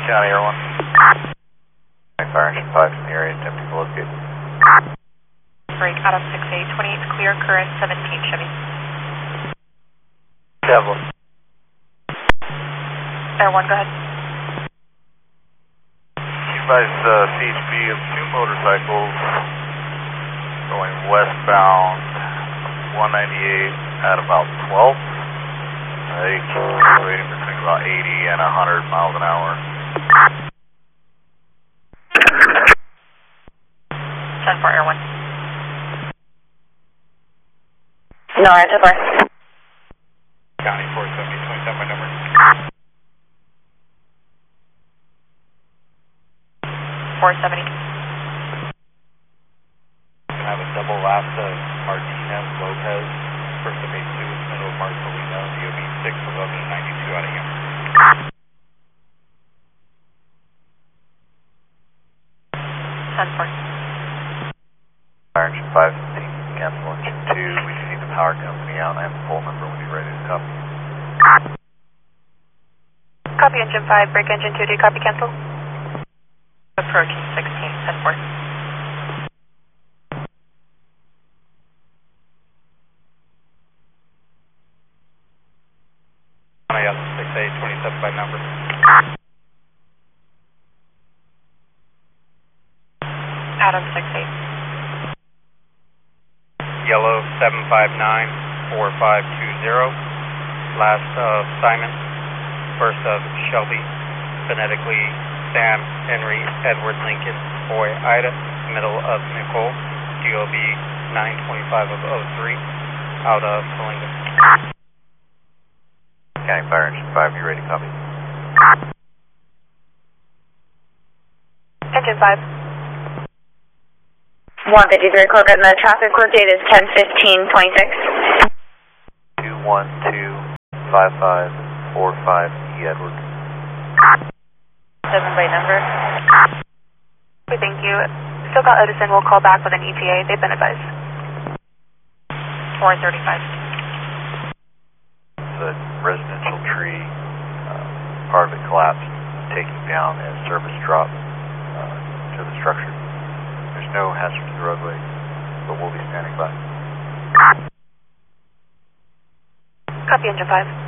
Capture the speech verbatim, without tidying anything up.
County Air one. Fire engine five in the area, attempting to locate. Break out of six eight, twenty-eight clear, current seventeen Chevy. Devlin. Air one, go ahead. Advise uh, C H B of two motorcycles going westbound one ninety-eight at about twelve. They keep operating between about eighty and one hundred miles an hour. ten four, Air one. No, Air ten four. County four seventy, twenty-seven by number. four seventy. Can I have a double last of Martinez Lopez, first of eight two, middle of Marcelino, D O B six eleven ninety-two out of here. ten four. Fire engine five fifteen, cancel engine two. We just need the power company out. I have the full number when you're ready to copy. Copy engine five, break engine two, do you copy cancel? Approaching sixteen, ten four. I got six eight, twenty-seven by number. Adam six eight. Yellow seven five nine, four five two zero. Last of Simon. First of Shelby. Phonetically Sam, Henry, Edward, Lincoln, Boy, Ida. Middle of Nicole. D O B nine twenty-five of oh three. Out of Kalinga. County Fire Engine five, you ready to copy? Engine five. one fifty-three Corvette, and the traffic court date is ten fifteen twenty-six. two one two five five four five E Edward. seven by number. Okay, thank you. Still got Edison, we'll call back with an E T A, they've been advised. four thirty-five. The residential tree, uh, part of it collapsed, taking down a service drop uh, to the structure. There's no hazard to the roadway, but we'll be standing by. Copy engine five.